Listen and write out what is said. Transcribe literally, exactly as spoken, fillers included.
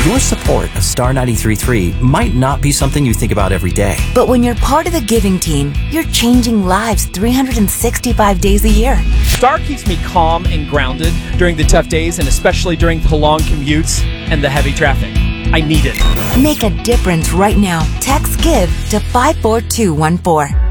Your support of Star ninety-three point three might not be something you think about every day. But when you're part of the giving team, you're changing lives three hundred sixty-five days a year. Star keeps me calm and grounded during the tough days, and especially during the long commutes and the heavy traffic. I need it. Make a difference right now. Text GIVE to five four two one four.